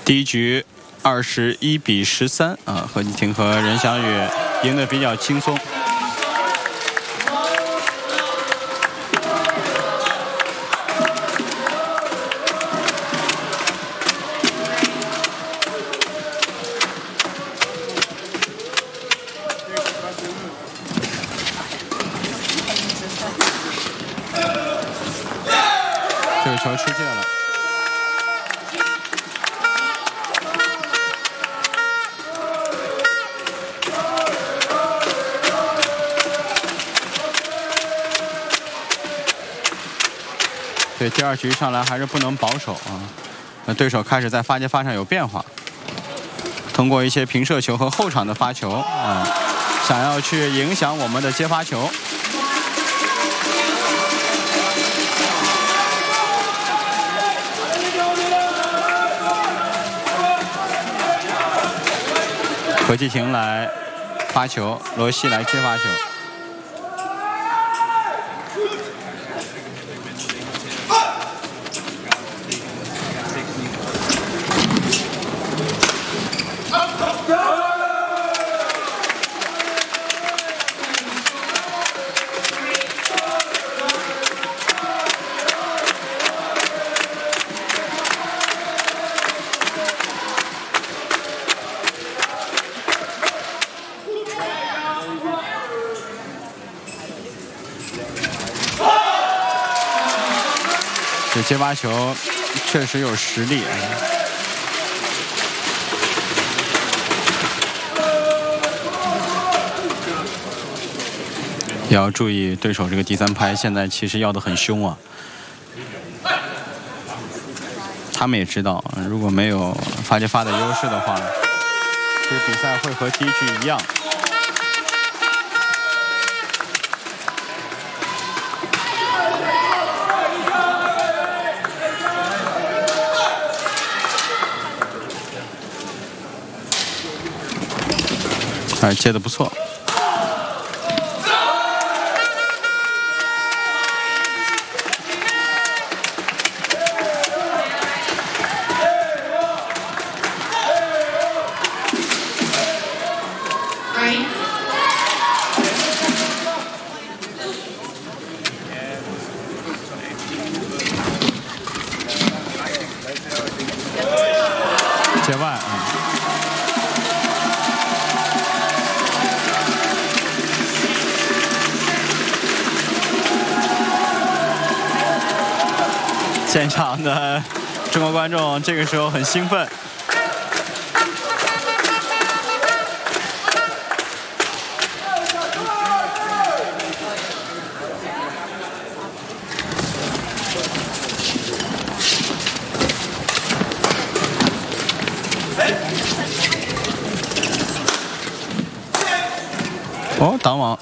第一局21比13啊，何继廷和任翔宇赢得比较轻松。这个球出界了。 对，第二局上来还是不能保守啊。那对手开始在发接发上有变化，通过一些平射球和后场的发球啊，想要去影响我们的接发球。何继廷来发球，罗西来接发球。 这接发球确实有实力。也要注意对手这个第三拍，现在其实要得很凶啊。他们也知道，如果没有发接发的优势的话，这个比赛会和第一局一样。 哎，接得不错。界外啊。 现场的中国观众这个时候很兴奋。哦，挡网，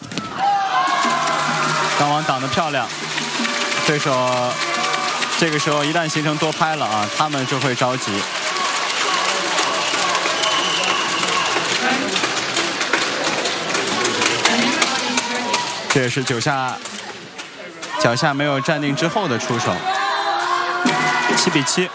挡网挡得漂亮，对手。 这个时候一旦形成多拍了啊，他们就会着急。这也是脚下没有站定之后的出手。7比7。